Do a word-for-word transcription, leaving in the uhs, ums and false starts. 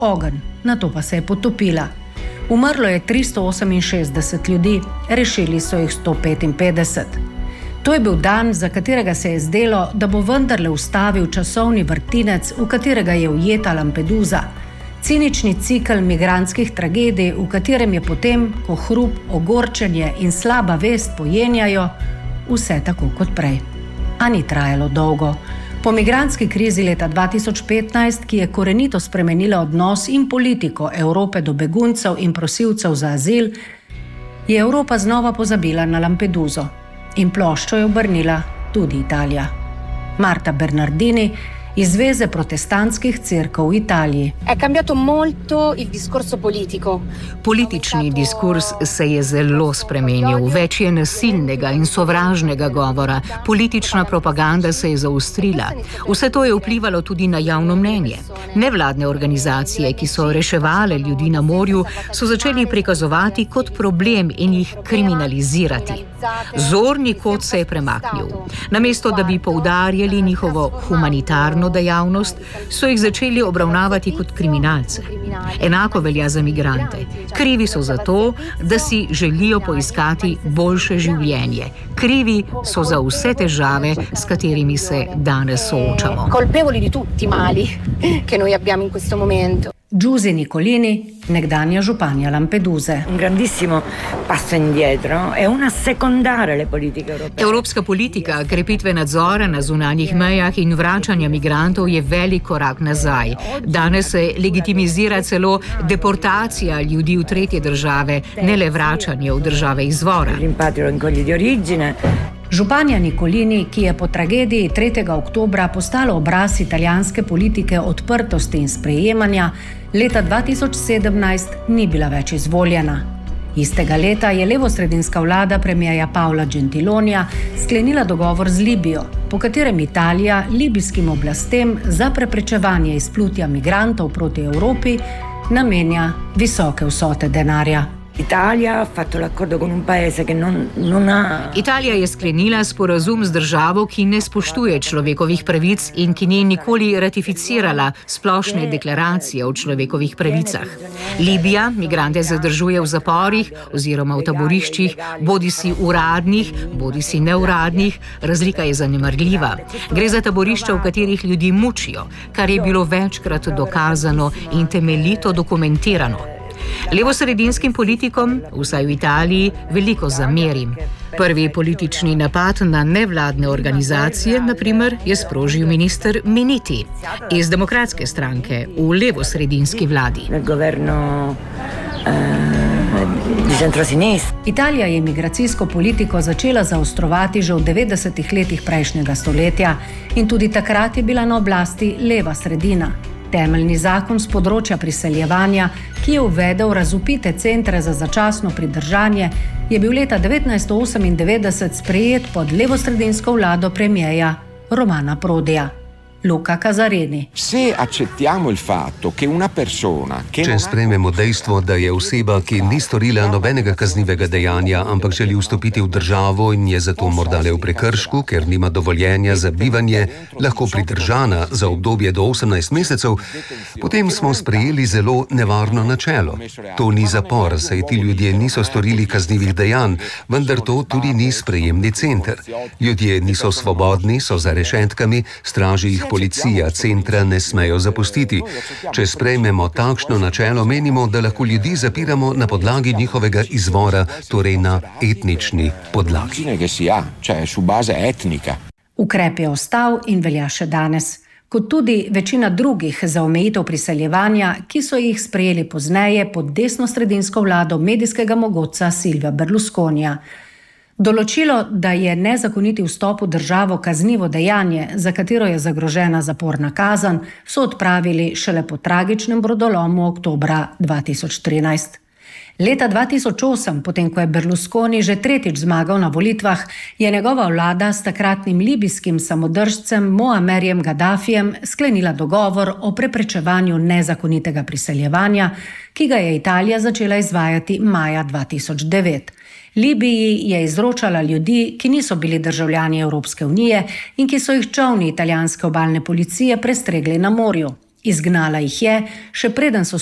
ogenj, nato pa se je potopila. Umrlo je tristo oseminšestdeset ljudi, rešili so jih sto petinpetdeset. To je bil dan, za katerega se je zdelo, da bo vendarle ustavil časovni vrtinec, v katerega je ujeta Lampedusa. Cinični cikel migrantskih tragedij, v katerem je potem, ko hrup, ogorčenje in slaba vest pojenjajo, vse tako kot prej. A ni trajalo dolgo. Po migrantski krizi leta dva tisoč petnajst, ki je korenito spremenila odnos in politiko Evrope do beguncev in prosilcev za azil, je Evropa znova pozabila na Lampeduso in ploščo je obrnila tudi Italija. Marta Bernardini iz Zveze protestantskih cerkev v Italiji. È cambiato molto il discorso politico. Politični diskurs se je zelo spremenil. Več je nasilnega in sovražnega govora. Politična propaganda se je zaostrila. Vse to je vplivalo tudi na javno mnenje. Nevladne organizacije, ki so reševale ljudi na morju, so začeli prikazovati kot problem in jih kriminalizirati. Zorni kot se je premaknil. Namesto, da bi poudarjali njihovo humanitarno dejavnost, so jih začeli obravnavati kot kriminalce. Enako velja za migrante. Krivi so za to, da si želijo poiskati boljše življenje. Krivi so za vse težave, s katerimi se danes soočamo. Colpevoli di tutti i mali che noi abbiamo in questo momento. Giusy Nicolini, nekdanja županja Lampeduse. Un grandissimo passo indietro è un assecondare le politiche europee. Evropska politika krepitve nadzora na zunanjih mejah in vračanja migrantov je velik korak nazaj. Danes se legitimizira celo deportacija ljudi v tretje države, ne le vračanje v države izvora. Rimpatrio in quelli di origine. Županja Nicolini, ki je po tragediji tretjega oktobra postala obraz italijanske politike odprtosti in sprejemanja, leta dva tisoč sedemnajst ni bila več izvoljena. Istega leta je levosredinska vlada premierja Paola Gentilonija sklenila dogovor z Libijo, po katerem Italija libijskim oblastem za preprečevanje izplutja migrantov proti Evropi namenja visoke vsote denarja. Italija ha fatto l'accordo con un paese che non, non ha... Italija je sklenila sporazum z državo, ki ne spoštuje človekovih pravic in ki ni nikoli ratificirala splošne deklaracije o človekovih pravicah. Libija migrante zadržuje v zaporih oziroma v taboriščih, bodisi uradnih, bodisi neuradnih, razlika je zanemarljiva. Gre za taborišča, v katerih ljudi mučijo, kar je bilo večkrat dokazano in temeljito dokumentirano. Levosredinskim politikom, vsaj v Italiji, veliko zamerim. Prvi politični napad na nevladne organizacije, na primer, je sprožil minister Minniti iz Demokratske stranke v levosredinski vladi. Italija je migracijsko politiko začela zaostrovati že v devetdesetih letih prejšnjega stoletja in tudi takrat je bila na oblasti leva sredina. Temeljni zakon z področja priseljevanja, ki je uvedel razvpite centre za začasno pridržanje, je bil leta devetnajststo osemindevetdeset sprejet pod levosredinsko vlado premierja Romana Prodija. Luca Casarini. Se accettiamo il fatto che una persona che Če sprejmemo dejstvo, da je oseba, ki ni storila nobenega kaznivega dejanja, ampak želi vstopiti v državo in je zato morda le v prekršku, ker nima dovoljenja za bivanje, lahko pridržana za obdobje do osemnajst mesecev, potem smo sprejeli zelo nevarno načelo. To ni zapor, saj ti ljudje niso storili kaznivih dejanj, vendar to tudi ni sprejemni center. Ljudje niso svobodni, so za rešetkami, straži jih policija, centra ne smejo zapustiti. Če sprejmemo takšno načelo, menimo, da lahko ljudi zapiramo na podlagi njihovega izvora, torej na etnični podlagi. Ukrep je ostal in velja še danes, kot tudi večina drugih za omejitev priseljevanja, ki so jih sprejeli pozneje pod desnosredinsko vlado medijskega mogotca Silvia Berlusconija. Določilo, da je nezakoniti vstop v državo kaznivo dejanje, za katero je zagrožena zaporna kazen, so odpravili šele po tragičnem brodolomu oktobra dva tisoč trinajst. Leta dva tisoč osem, potem ko je Berlusconi že tretjič zmagal na volitvah, je njegova vlada s takratnim libijskim samodržcem Moamerjem Gaddafijem sklenila dogovor o preprečevanju nezakonitega priseljevanja, ki ga je Italija začela izvajati maja dva tisoč devet. Libiji je izročala ljudi, ki niso bili državljani Evropske unije in ki so jih čolni italijanske obalne policije prestregli na morju. Izgnala jih je, še preden so